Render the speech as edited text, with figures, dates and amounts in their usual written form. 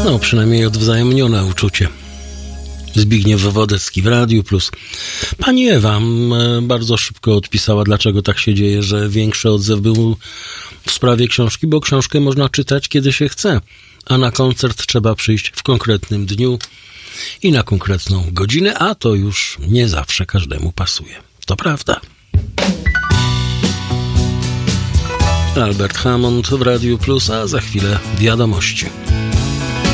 No, przynajmniej odwzajemnione uczucie. Zbigniew Wodecki w Radiu Plus. Pani Ewa bardzo szybko odpisała, dlaczego tak się dzieje, że większy odzew był w sprawie książki, bo książkę można czytać, kiedy się chce, a na koncert trzeba przyjść w konkretnym dniu i na konkretną godzinę, a to już nie zawsze każdemu pasuje. To prawda. Albert Hammond w Radiu Plus, a za chwilę wiadomości.